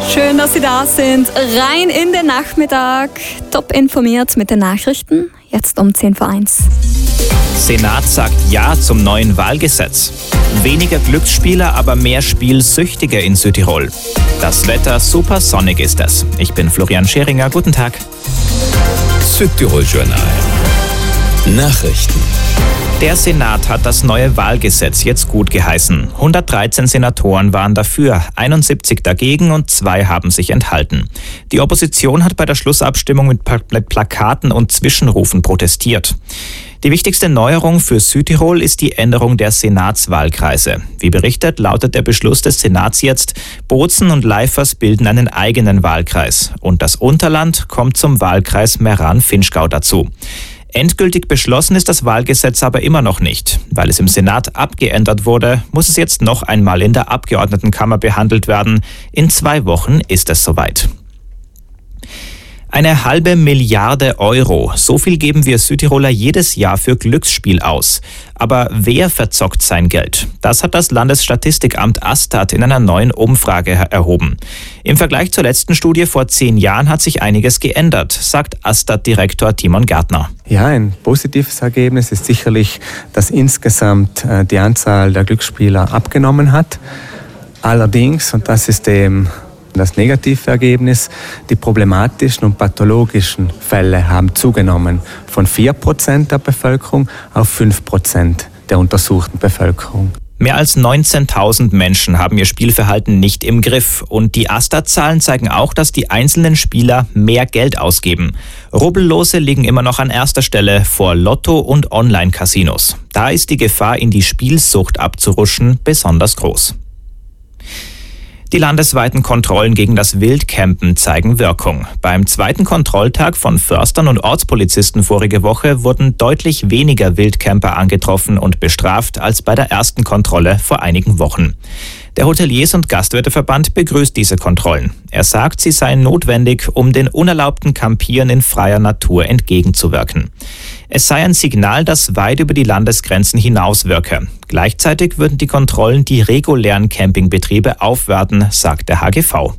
Schön, dass Sie da sind. Rein in den Nachmittag. Top informiert mit den Nachrichten. Jetzt um 10:01. Senat sagt Ja zum neuen Wahlgesetz. Weniger Glücksspieler, aber mehr Spielsüchtige in Südtirol. Das Wetter super sonnig ist es. Ich bin Florian Scheringer. Guten Tag. Südtirol-Journal. Nachrichten. Der Senat hat das neue Wahlgesetz jetzt gut geheißen. 113 Senatoren waren dafür, 71 dagegen und 2 haben sich enthalten. Die Opposition hat bei der Schlussabstimmung mit Plakaten und Zwischenrufen protestiert. Die wichtigste Neuerung für Südtirol ist die Änderung der Senatswahlkreise. Wie berichtet, lautet der Beschluss des Senats jetzt, Bozen und Leifers bilden einen eigenen Wahlkreis. Und das Unterland kommt zum Wahlkreis Meran-Vinschgau dazu. Endgültig beschlossen ist das Wahlgesetz aber immer noch nicht. Weil es im Senat abgeändert wurde, muss es jetzt noch einmal in der Abgeordnetenkammer behandelt werden. In 2 Wochen ist es soweit. 1,5 Milliarde Euro. So viel geben wir Südtiroler jedes Jahr für Glücksspiel aus. Aber wer verzockt sein Geld? Das hat das Landesstatistikamt Astat in einer neuen Umfrage erhoben. Im Vergleich zur letzten Studie vor 10 Jahren hat sich einiges geändert, sagt Astat-Direktor Timon Gärtner. Ja, ein positives Ergebnis ist sicherlich, dass insgesamt die Anzahl der Glücksspieler abgenommen hat. Allerdings, und das ist das negative Ergebnis, die problematischen und pathologischen Fälle haben zugenommen von 4% der Bevölkerung auf 5% der untersuchten Bevölkerung. Mehr als 19.000 Menschen haben ihr Spielverhalten nicht im Griff. Und die Astat-Zahlen zeigen auch, dass die einzelnen Spieler mehr Geld ausgeben. Rubbellose liegen immer noch an erster Stelle vor Lotto- und Online-Casinos. Da ist die Gefahr, in die Spielsucht abzurutschen, besonders groß. Die landesweiten Kontrollen gegen das Wildcampen zeigen Wirkung. Beim 2. Kontrolltag von Förstern und Ortspolizisten vorige Woche wurden deutlich weniger Wildcamper angetroffen und bestraft als bei der ersten Kontrolle vor einigen Wochen. Der Hoteliers- und Gastwirteverband begrüßt diese Kontrollen. Er sagt, sie seien notwendig, um den unerlaubten Campieren in freier Natur entgegenzuwirken. Es sei ein Signal, das weit über die Landesgrenzen hinauswirke. Gleichzeitig würden die Kontrollen die regulären Campingbetriebe aufwerten, sagt der HGV.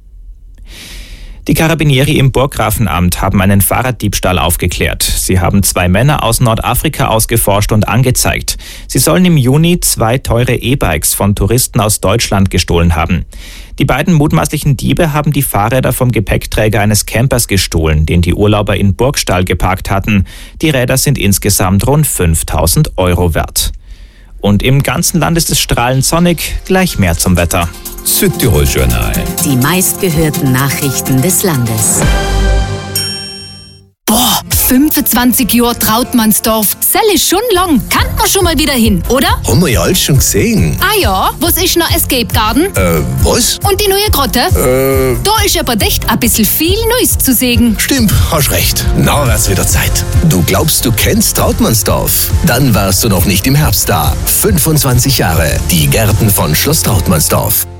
Die Karabinieri im Burggrafenamt haben einen Fahrraddiebstahl aufgeklärt. Sie haben 2 Männer aus Nordafrika ausgeforscht und angezeigt. Sie sollen im Juni 2 teure E-Bikes von Touristen aus Deutschland gestohlen haben. Die beiden mutmaßlichen Diebe haben die Fahrräder vom Gepäckträger eines Campers gestohlen, den die Urlauber in Burgstall geparkt hatten. Die Räder sind insgesamt rund 5.000 Euro wert. Und im ganzen Land ist es strahlend sonnig, gleich mehr zum Wetter. Südtirol-Journal. Die meistgehörten Nachrichten des Landes. Boah, 25 Jahre Trautmannsdorf. Sell ist schon lang. Kann man schon mal wieder hin, oder? Haben wir ja alles schon gesehen. Ah ja, was ist noch Escape Garden? Was? Und die neue Grotte? Da ist aber echt ein bisschen viel Neues zu sehen. Stimmt, hast recht. Na, wär's wieder Zeit. Du glaubst, du kennst Trautmannsdorf? Dann warst du noch nicht im Herbst da. 25 Jahre. Die Gärten von Schloss Trautmannsdorf.